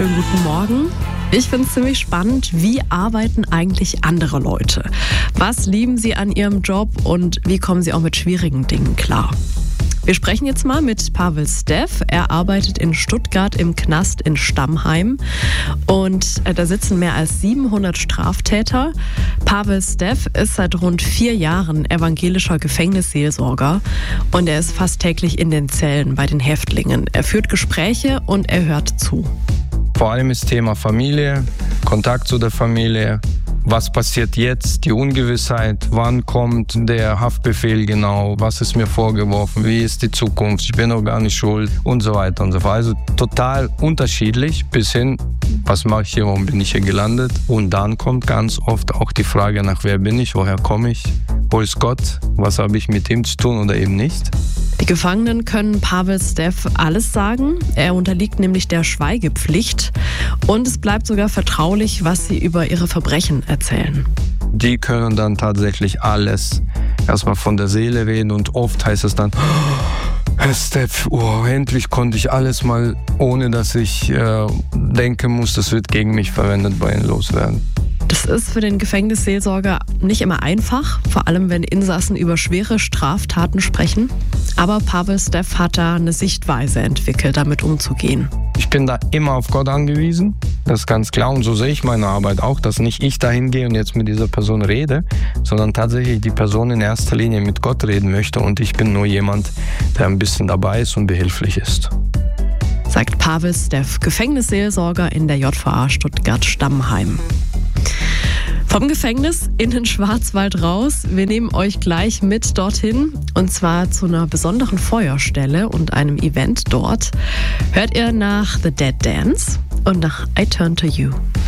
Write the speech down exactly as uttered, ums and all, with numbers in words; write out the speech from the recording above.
wunderschönen guten Morgen. Ich finde es ziemlich spannend, wie arbeiten eigentlich andere Leute? Was lieben sie an ihrem Job und wie kommen sie auch mit schwierigen Dingen klar? Wir sprechen jetzt mal mit Pavel Steff. Er arbeitet in Stuttgart im Knast in Stammheim und da sitzen mehr als siebenhundert Straftäter. Pavel Steff ist seit rund vier Jahren evangelischer Gefängnisseelsorger und er ist fast täglich in den Zellen bei den Häftlingen. Er führt Gespräche und er hört zu. Vor allem ist Thema Familie, Kontakt zu der Familie. Was passiert jetzt? Die Ungewissheit, wann kommt der Haftbefehl genau? Was ist mir vorgeworfen? Wie ist die Zukunft? Ich bin noch gar nicht schuld und so weiter und so fort. Also total unterschiedlich bis hin, was mache ich hier, warum bin ich hier gelandet? Und dann kommt ganz oft auch die Frage nach, wer bin ich, woher komme ich, wo ist Gott, was habe ich mit ihm zu tun oder eben nicht? Die Gefangenen können Pavel Steff alles sagen. Er unterliegt nämlich der Schweigepflicht und es bleibt sogar vertraulich, was sie über ihre Verbrechen erzählen. Die können dann tatsächlich alles erstmal von der Seele reden und oft heißt es dann, oh, Herr Steff, oh, endlich konnte ich alles mal, ohne dass ich äh, denken muss, das wird gegen mich verwendet, bei Ihnen loswerden. Das ist für den Gefängnisseelsorger nicht immer einfach, vor allem wenn Insassen über schwere Straftaten sprechen. Aber Pavel Steff hat da eine Sichtweise entwickelt, damit umzugehen. Ich bin da immer auf Gott angewiesen, das ist ganz klar. Und so sehe ich meine Arbeit auch, dass nicht ich dahin gehe und jetzt mit dieser Person rede, sondern tatsächlich die Person in erster Linie mit Gott reden möchte und ich bin nur jemand, der ein bisschen dabei ist und behilflich ist. Sagt Pavel Steff, Gefängnisseelsorger in der J V A Stuttgart-Stammheim. Vom Gefängnis in den Schwarzwald raus. Wir nehmen euch gleich mit dorthin und zwar zu einer besonderen Feuerstelle und einem Event dort. Hört ihr nach The Dead Dance und nach I Turn to You.